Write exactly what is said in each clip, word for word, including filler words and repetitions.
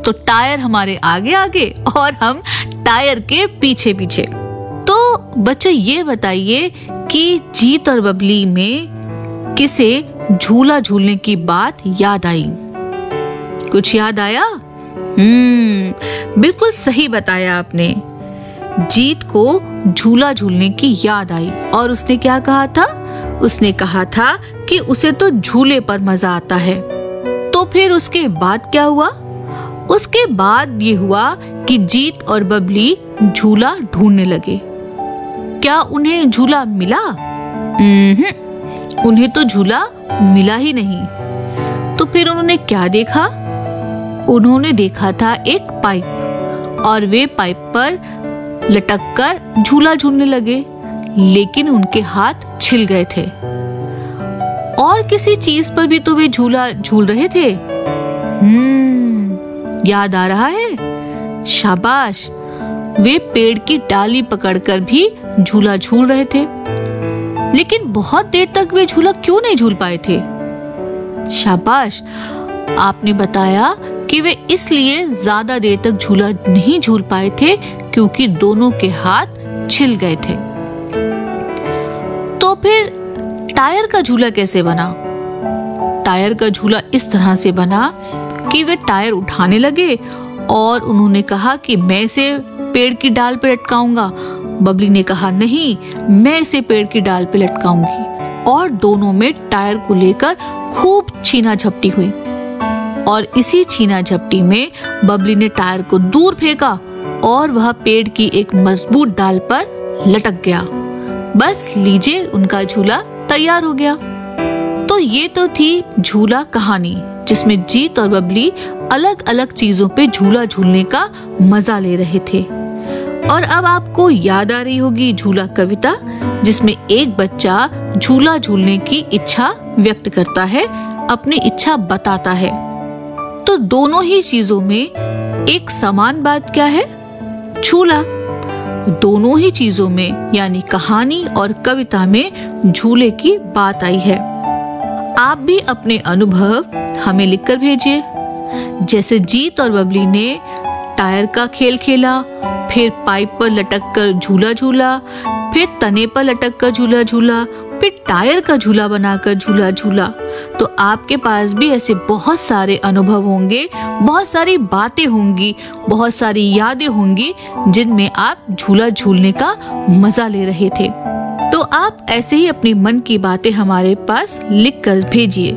तो टायर हमारे आगे आगे और हम टायर के पीछे पीछे। तो बच्चों ये बताइए कि जीत और बबली में किसे झूला झूलने की बात याद आई? कुछ याद आया? हम्म बिल्कुल सही बताया आपने। जीत को झूला झूलने की याद आई और उसने क्या कहा था? उसने कहा था कि उसे तो झूले पर मजा आता है। तो फिर उसके बाद क्या हुआ? उसके बाद ये हुआ कि जीत और बबली झूला ढूंढने लगे। क्या उन्हें झूला मिला? उन्हें तो झूला मिला ही नहीं। तो फिर उन्होंने क्या देखा? उन्होंने देखा था एक पाइप और वे पाइप पर लटककर झूला झूलने लगे, लेकिन उनके हाथ छिल गए थे। और किसी चीज पर भी तो वे झूला झूल रहे थे। हम्म याद आ रहा है? शाबाश, वे पेड़ की डाली पकड़कर भी झूला झूल रहे थे। लेकिन बहुत देर तक वे झूला क्यों नहीं झूल पाए थे? शाबाश, आपने बताया कि वे इसलिए ज्यादा देर तक झूला नहीं झूल पाए थे क्योंकि दोनों के हाथ छिल गए थे। तो फिर टायर का झूला कैसे बना? टायर का झूला इस तरह से बना कि वे टायर उठाने लगे और उन्होंने कहा कि मैं इसे पेड़ की डाल पे लटकाऊंगा। बबली ने कहा नहीं, मैं इसे पेड़ की डाल पे लटकाऊंगी। और दोनों में टायर को लेकर खूब छीना झपटी हुई और इसी छीना झपटी में बबली ने टायर को दूर फेंका और वह पेड़ की एक मजबूत डाल पर लटक गया। बस लीजिए, उनका झूला तैयार हो गया। तो ये तो थी झूला कहानी, जिसमें जीत और बबली अलग अलग चीजों पे झूला झूलने का मजा ले रहे थे। और अब आपको याद आ रही होगी झूला कविता, जिसमें एक बच्चा झूला झूलने की इच्छा व्यक्त करता है, अपनी इच्छा बताता है। तो दोनों ही चीजों में एक समान बात क्या है? झूला। दोनों ही चीजों में यानी कहानी और कविता में झूले की बात आई है। आप भी अपने अनुभव हमें लिखकर भेजिए। जैसे जीत और बबली ने टायर का खेल खेला, फिर पाइप पर लटक कर झूला झूला, फिर तने पर लटक कर झूला झूला, फिर टायर का झूला बनाकर झूला झूला। तो आपके पास भी ऐसे बहुत सारे अनुभव होंगे, बहुत सारी बातें होंगी, बहुत सारी यादें होंगी जिनमें आप झूला झूलने का मजा ले रहे थे। तो आप ऐसे ही अपनी मन की बातें हमारे पास लिख कर भेजिए।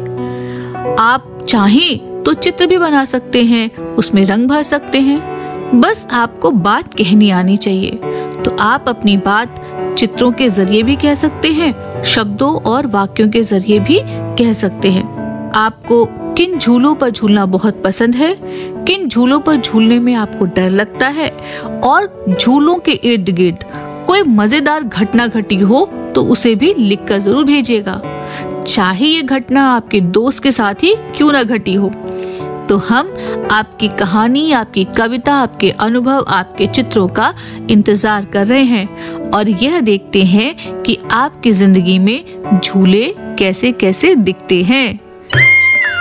आप चाहें तो चित्र भी बना सकते हैं, उसमें रंग भर सकते हैं। बस आपको बात कहनी आनी चाहिए। तो आप अपनी बात चित्रों के जरिए भी कह सकते हैं, शब्दों और वाक्यों के जरिए भी कह सकते हैं। आपको किन झूलों पर झूलना बहुत पसंद है, किन झूलों पर झूलने में आपको डर लगता है, और झूलों के इर्द गिर्द कोई मजेदार घटना घटी हो तो उसे भी लिखकर जरूर भेजिएगा, चाहे ये घटना आपके दोस्त के साथ ही क्यों ना घटी हो। तो हम आपकी कहानी, आपकी कविता, आपके अनुभव, आपके चित्रों का इंतजार कर रहे हैं और यह देखते हैं कि आपकी जिंदगी में झूले कैसे कैसे दिखते हैं।